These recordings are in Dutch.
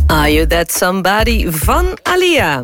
Are You That Somebody van Alia.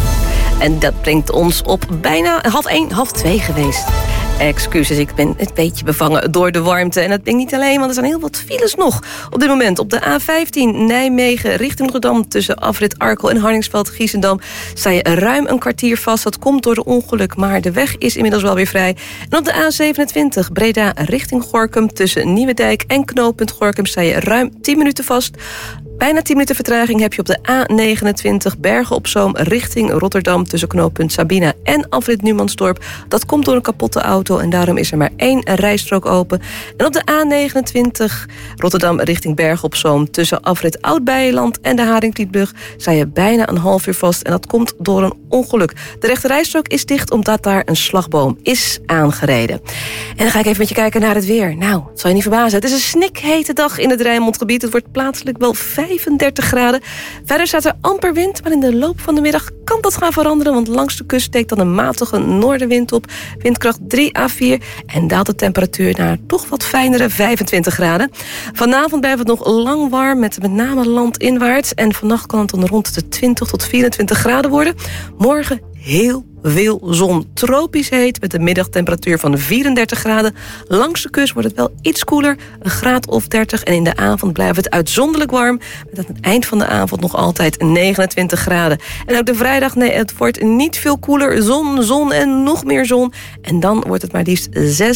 En dat brengt ons op bijna 1:30 geweest. Excuses, ik ben een beetje bevangen door de warmte. En dat ben ik niet alleen, want er zijn heel wat files nog op dit moment. Op de A15 Nijmegen richting Rotterdam tussen afrit Arkel en Hardingsveld-Giessendam sta je ruim een kwartier vast. Dat komt door de ongeluk, maar de weg is inmiddels wel weer vrij. En op de A27 Breda richting Gorinchem tussen Nieuwedijk en knooppunt Gorinchem sta je ruim 10 minuten vast. Bijna 10 minuten vertraging heb je op de A29 Bergen op Zoom richting Rotterdam tussen knooppunt Sabina en afrit Numansdorp. Dat komt door een kapotte auto en daarom is er maar 1 rijstrook open. En op de A29 Rotterdam richting Bergen op Zoom tussen afrit Oud-Beijerland en de Haringvlietbrug sta je bijna een half uur vast en dat komt door een ongeluk. De rechte rijstrook is dicht omdat daar een slagboom is aangereden. En dan ga ik even met je kijken naar het weer. Nou, het zal je niet verbazen. Het is een snikhete dag in het Rijnmondgebied. Het wordt plaatselijk wel 35 graden. Verder staat er amper wind, maar in de loop van de middag kan dat gaan veranderen, want langs de kust steekt dan een matige noordenwind op. Windkracht 3 à 4 en daalt de temperatuur naar toch wat fijnere 25 graden. Vanavond blijft het nog lang warm, met name landinwaarts. En vannacht kan het dan rond de 20 tot 24 graden worden. Morgen heel veel zon. Tropisch heet met een middagtemperatuur van 34 graden. Langs de kust wordt het wel iets koeler, een graad of 30. En in de avond blijft het uitzonderlijk warm, met aan het eind van de avond nog altijd 29 graden. En ook de vrijdag, nee, het wordt niet veel koeler. Zon en nog meer zon. En dan wordt het maar liefst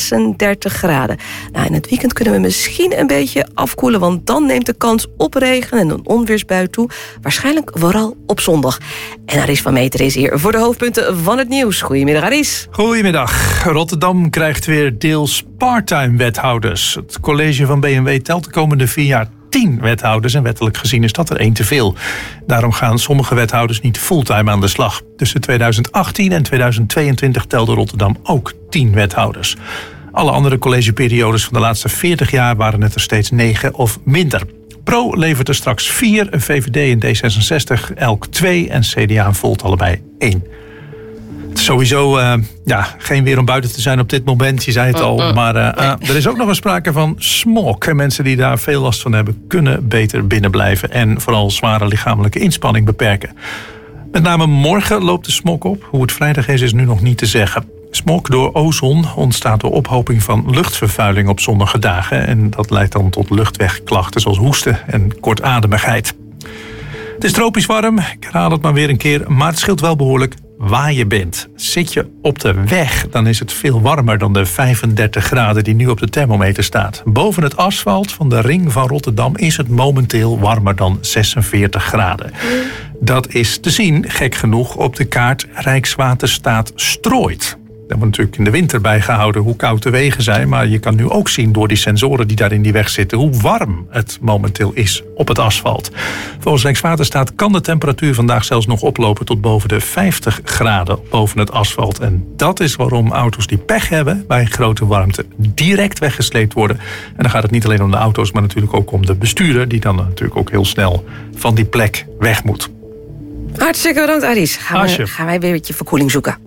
36 graden. Nou, in het weekend kunnen we misschien een beetje afkoelen, want dan neemt de kans op regen en een onweersbui toe. Waarschijnlijk vooral op zondag. En Aris van Meter is hier voor de hoofdpunten van het nieuws. Goedemiddag, Aris. Goedemiddag. Rotterdam krijgt weer deels parttime wethouders. Het college van BMW telt de komende 4 jaar 10 wethouders en wettelijk gezien is dat er 1 te veel. Daarom gaan sommige wethouders niet fulltime aan de slag. Tussen 2018 en 2022 telde Rotterdam ook 10 wethouders. Alle andere collegeperiodes van de laatste 40 jaar waren het er steeds 9 of minder. Pro levert er straks 4, VVD en D66 elk 2 en CDA en Volt allebei 1. Het is sowieso geen weer om buiten te zijn op dit moment, je zei het al. Maar er is ook nog eens sprake van smog. En mensen die daar veel last van hebben, kunnen beter binnen blijven en vooral zware lichamelijke inspanning beperken. Met name morgen loopt de smog op. Hoe het vrijdag is nu nog niet te zeggen. Smog door ozon ontstaat door ophoping van luchtvervuiling op zonnige dagen. En dat leidt dan tot luchtwegklachten zoals hoesten en kortademigheid. Het is tropisch warm, ik herhaal het maar weer een keer, maar het scheelt wel behoorlijk waar je bent. Zit je op de weg, dan is het veel warmer dan de 35 graden die nu op de thermometer staat. Boven het asfalt van de ring van Rotterdam is het momenteel warmer dan 46 graden. Dat is te zien, gek genoeg, op de kaart Rijkswaterstaat strooit. Daar wordt natuurlijk in de winter bijgehouden hoe koud de wegen zijn. Maar je kan nu ook zien door die sensoren die daar in die weg zitten hoe warm het momenteel is op het asfalt. Volgens Rijkswaterstaat kan de temperatuur vandaag zelfs nog oplopen tot boven de 50 graden boven het asfalt. En dat is waarom auto's die pech hebben bij grote warmte direct weggesleept worden. En dan gaat het niet alleen om de auto's, maar natuurlijk ook om de bestuurder die dan natuurlijk ook heel snel van die plek weg moet. Hartstikke bedankt, Aris. Gaan wij weer met je verkoeling zoeken.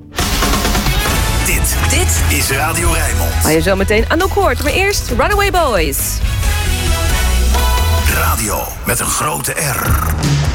Dit is Radio Rijnmond. Waar je zo meteen Anouk hoort, maar eerst Runaway Boys. Radio met een grote R.